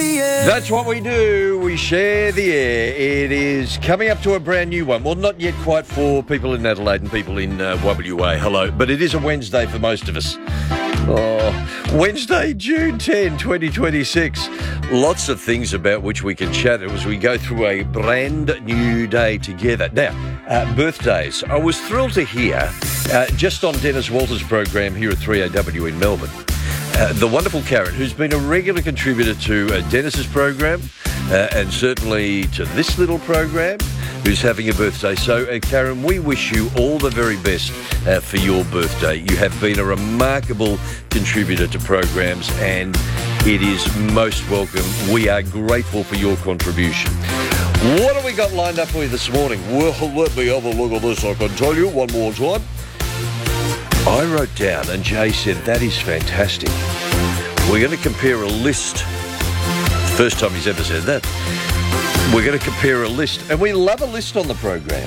the air. That's what we do. We share the air. It is coming up to a brand new one. Well, not yet quite for people in Adelaide and people in WA. Hello. But it is a Wednesday for most of us. Oh, Wednesday, June 10, 2026. Lots of things about which we can chat as we go through a brand new day together. Now, birthdays. I was thrilled to hear, just on Dennis Walters' program here at 3AW in Melbourne, the wonderful Karen, who's been a regular contributor to Dennis's program and certainly to this little program, who's having a birthday. So, Karen, we wish you all the very best for your birthday. You have been a remarkable contributor to programs and it is most welcome. We are grateful for your contribution. What have we got lined up for you this morning? Well, let me have a look at this, I can tell you one more time. I wrote down, and Jay said, that is fantastic. We're going to compare a list. First time he's ever said that. We're going to compare a list, and we love a list on the program.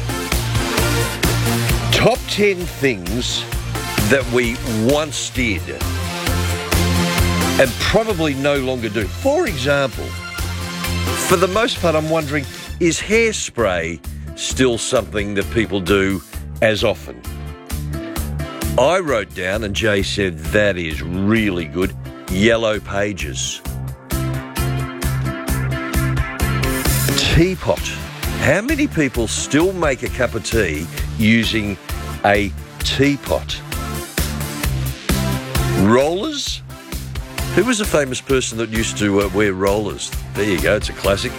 Top 10 things that we once did and probably no longer do. For example, for the most part, I'm wondering, is hairspray still something that people do as often? I wrote down, and Jay said, that is really good, Yellow Pages. Teapot. How many people still make a cup of tea using a teapot? Rollers. Who was a famous person that used to wear rollers? There you go, it's a classic.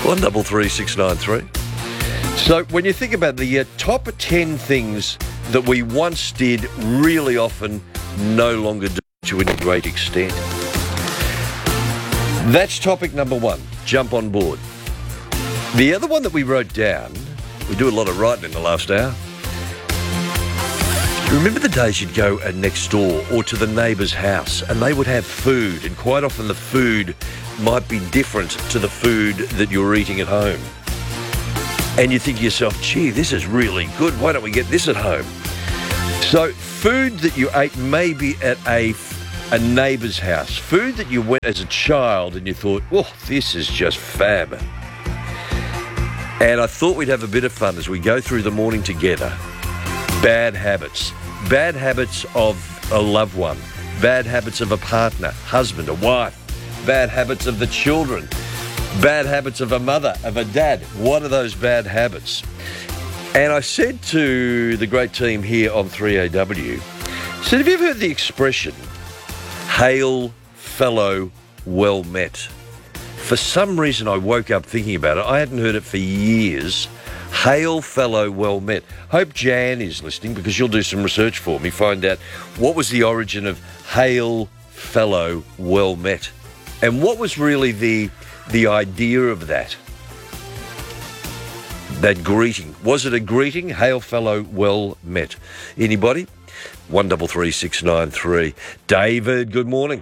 133693. So when you think about the top 10 things that we once did really often, no longer do to any great extent. That's topic number one. Jump on board. The other one that we wrote down, we do a lot of writing in the last hour. Remember the days you'd go next door or to the neighbour's house and they would have food, and quite often the food might be different to the food that you're eating at home. And you think to yourself, gee, this is really good. Why don't we get this at home? So food that you ate maybe at a neighbour's house, food that you went as a child and you thought, oh, this is just fab. And I thought we'd have a bit of fun as we go through the morning together. Bad habits. Bad habits of a loved one. Bad habits of a partner, husband, a wife. Bad habits of the children. Bad habits of a mother, of a dad. What are those bad habits? And I said to the great team here on 3AW, said, have you ever heard the expression, hail fellow well met? For some reason I woke up thinking about it. I hadn't heard it for years. Hail fellow well met. Hope Jan is listening because she'll do some research for me, find out what was the origin of hail fellow well met. And what was really the idea of that greeting. Was it a greeting? Hail fellow well met. Anybody? 133693. David, good morning.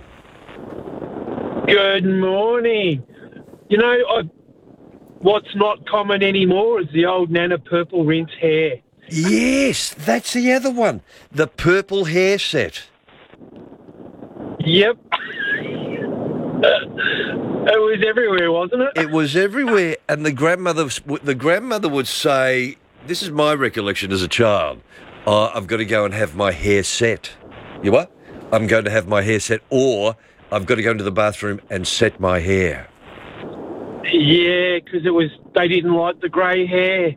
Good morning. You know, what's not common anymore is the old Nana purple rinse hair. Yes, that's the other one. The purple hair set. Yep. It was everywhere, wasn't it? It was everywhere, and the grandmother would say, this is my recollection as a child, I've got to go and have my hair set. You what? I'm going to have my hair set, or I've got to go into the bathroom and set my hair. Yeah, because they didn't like the grey hair.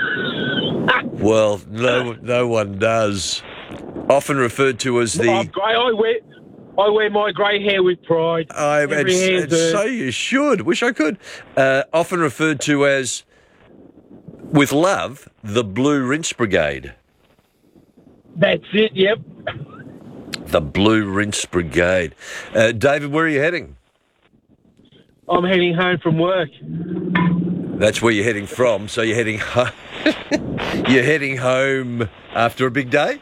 Well, no one does. Often referred to as the... I wear my grey hair with pride. And so you should. Wish I could. Often referred to as, with love, the Blue Rinse Brigade. That's it, yep. The Blue Rinse Brigade. David, where are you heading? I'm heading home from work. That's where you're heading from. So you're heading home. You're heading home after a big day?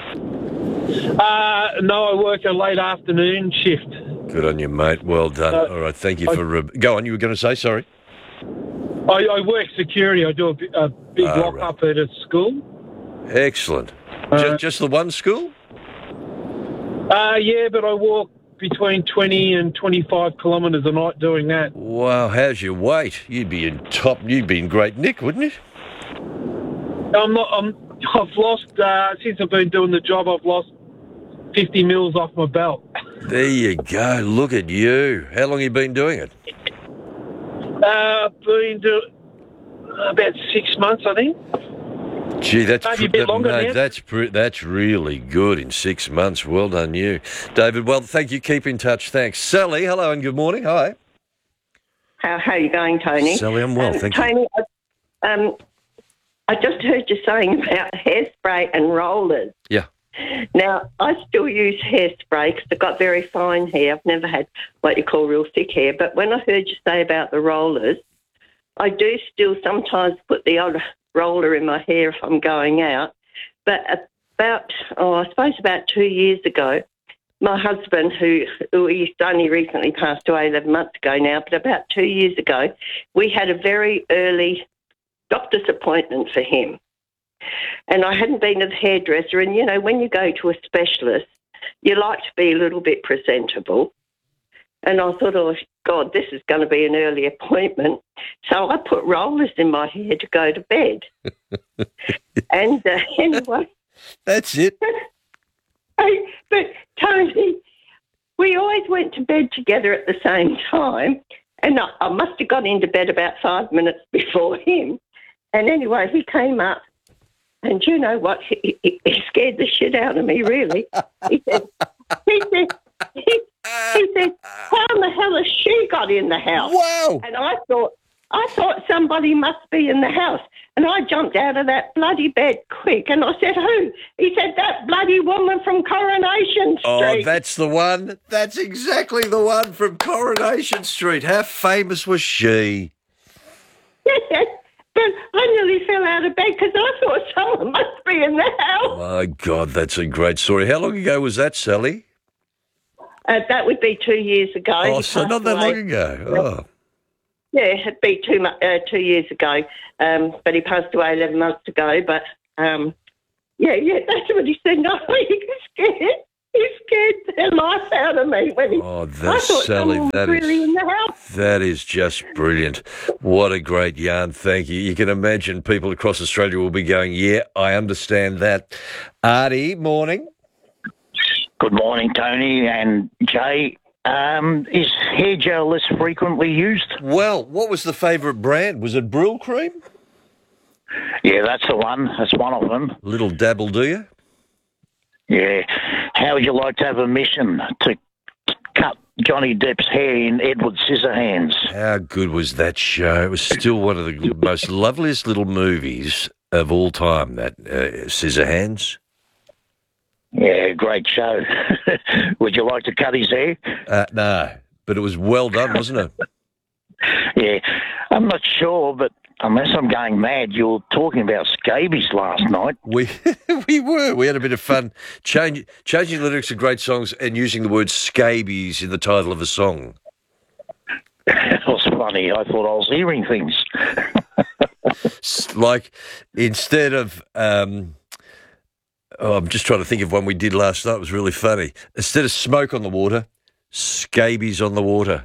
No, I work a late afternoon shift. Good on you, mate. Well done. All right, thank you for... go on, you were going to say, sorry. I work security. I do a big lock-up at a school. Excellent. Just the one school? Yeah, but I walk between 20 and 25 kilometres a night doing that. Wow, how's your weight? You'd be in great nick, wouldn't it? I've lost, since I've been doing the job, I've lost 50 mils off my belt. There you go. Look at you. How long have you been doing it? I've been doing about 6 months, I think. Gee, that's Maybe a bit longer now. That's really good in 6 months. Well done, you, David. Well, thank you. Keep in touch. Thanks, Sally. Hello and good morning. Hi, How are you going, Tony? Sally. I'm well, thank you. Tony, I just heard you saying about hairspray and rollers. Yeah. Now, I still use hairspray because I've got very fine hair. I've never had what you call real thick hair. But when I heard you say about the rollers, I do still sometimes put the old roller in my hair if I'm going out. But about 2 years ago, my husband, who he's only recently passed away 11 months ago now, but about 2 years ago, we had a very early doctor's appointment for him. And I hadn't been to the hairdresser. And, you know, when you go to a specialist, you like to be a little bit presentable. And I thought, oh, God, this is going to be an early appointment. So I put rollers in my hair to go to bed. And anyway. That's it. But, Tony, we always went to bed together at the same time. And I must have got into bed about 5 minutes before him. And anyway, he came up. And you know what? He scared the shit out of me, really. He said, how in the hell has she got in the house? Wow. And I thought somebody must be in the house. And I jumped out of that bloody bed quick. And I said, who? He said, that bloody woman from Coronation Street. Oh, that's the one. That's exactly the one from Coronation Street. How famous was she? But I nearly fell out of bed because I thought someone must be in the house. My God, that's a great story. How long ago was that, Sally? That would be 2 years ago. Oh, so not that long ago. Oh. Yeah, it'd be 2 years ago. But he passed away 11 months ago. But, yeah, that's what he said. No, he was scared. He scared the life out of me when he. Oh, I that's thought Sally. someone was really in the house. That is just brilliant. What a great yarn. Thank you. You can imagine people across Australia will be going, yeah, I understand that. Artie, morning. Good morning, Tony and Jay. Is hair gel less frequently used? Well, what was the favourite brand? Was it Brill Cream? Yeah, that's the one. That's one of them. Little dabble, do you? Yeah. How would you like to have a mission to cut Johnny Depp's hair in Edward Scissorhands? How good was that show? It was still one of the most loveliest little movies of all time, that Scissorhands. Yeah, great show. Would you like to cut his hair? No, but it was well done, wasn't it? Yeah. I'm not sure, but unless I'm going mad, you were talking about scabies last night. We were. We had a bit of fun changing the lyrics of great songs and using the word scabies in the title of a song. It was funny. I thought I was hearing things. Like, instead of... I'm just trying to think of one we did last night. It was really funny. Instead of smoke on the water, scabies on the water.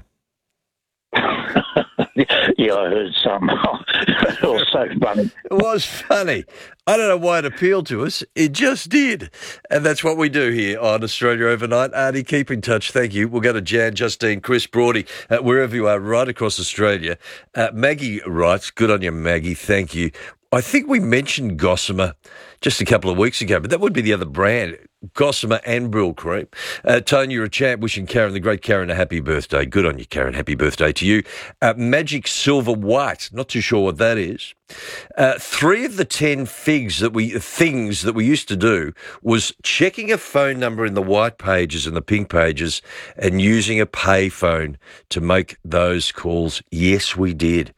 Yeah, I heard some. It was so funny. It was funny. I don't know why it appealed to us. It just did. And that's what we do here on Australia Overnight. Artie, keep in touch. Thank you. We'll go to Jan, Justine, Chris, Brody, wherever you are, right across Australia. Maggie writes, good on you, Maggie. Thank you. I think we mentioned Gossamer just a couple of weeks ago, but that would be the other brand, Gossamer and Brill Cream. Tony, you're a champ. Wishing Karen, the great Karen, a happy birthday. Good on you, Karen. Happy birthday to you. Magic Silver White. Not too sure what that is. 3 of the 10 things that we used to do was checking a phone number in the white pages and the pink pages and using a pay phone to make those calls. Yes, we did.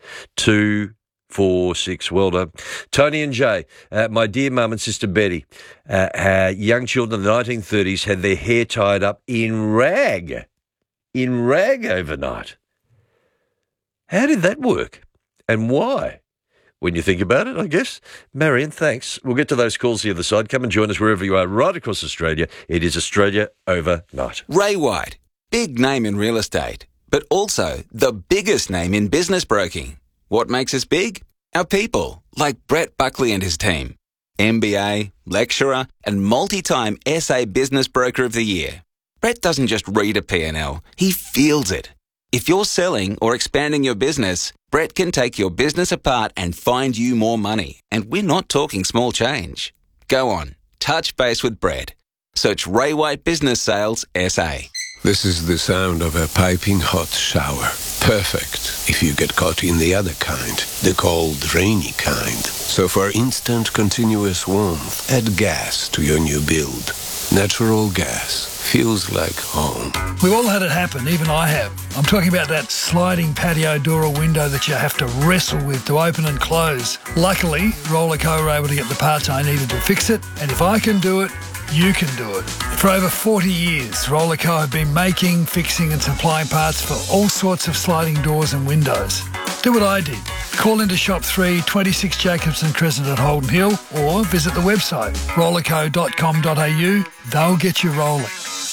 246, well done. Tony and Jay, my dear mum and sister Betty, young children of the 1930s had their hair tied up in rag overnight. How did that work? And why? When you think about it, I guess. Marion, thanks. We'll get to those calls the other side. Come and join us wherever you are, right across Australia. It is Australia Overnight. Ray White, big name in real estate, but also the biggest name in business broking. What makes us big? Our people, like Brett Buckley and his team. MBA, lecturer, and multi-time SA Business Broker of the Year. Brett doesn't just read a P&L, he feels it. If you're selling or expanding your business, Brett can take your business apart and find you more money. And we're not talking small change. Go on, touch base with Brett. Search Ray White Business Sales SA. This is the sound of a piping hot shower. Perfect if you get caught in the other kind, the cold, rainy kind. So for instant, continuous warmth, add gas to your new build. Natural gas feels like home. We've all had it happen, even I have. I'm talking about that sliding patio door or window that you have to wrestle with to open and close. Luckily, Rollerco were able to get the parts I needed to fix it, and if I can do it, you can do it. For over 40 years, Rollerco have been making, fixing and supplying parts for all sorts of sliding doors and windows. Do what I did. Call into Shop 3, 26 Jacobson Crescent at Holden Hill, or visit the website rollerco.com.au. They'll get you rolling.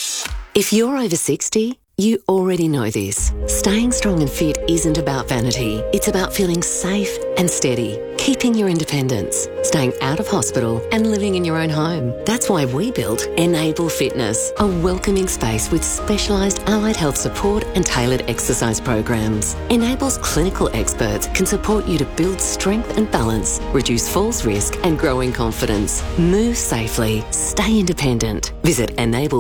If you're over 60, you already know this. Staying strong and fit isn't about vanity. It's about feeling safe and steady, keeping your independence, staying out of hospital and living in your own home. That's why we built Enable Fitness, a welcoming space with specialised allied health support and tailored exercise programs. Enable's clinical experts can support you to build strength and balance, reduce falls risk and grow in confidence. Move safely, stay independent. Visit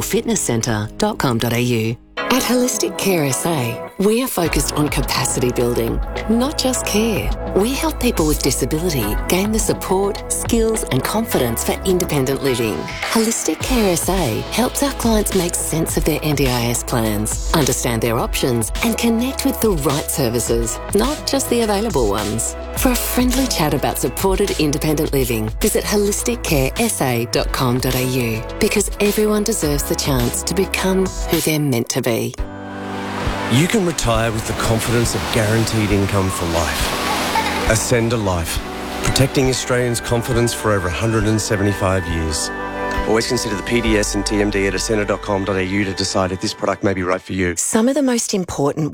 enablefitnesscentre.com.au. At Holistic Care SA, we are focused on capacity building, not just care. We help people with disability gain the support, skills and confidence for independent living. Holistic Care SA helps our clients make sense of their NDIS plans, understand their options and connect with the right services, not just the available ones. For a friendly chat about supported independent living, visit holisticcaresa.com.au, because everyone deserves the chance to become who they're meant to be. You can retire with the confidence of guaranteed income for life. Ascend a Life, protecting Australians' confidence for over 175 years. Always consider the PDS and TMD at ascender.com.au to decide if this product may be right for you. Some of the most important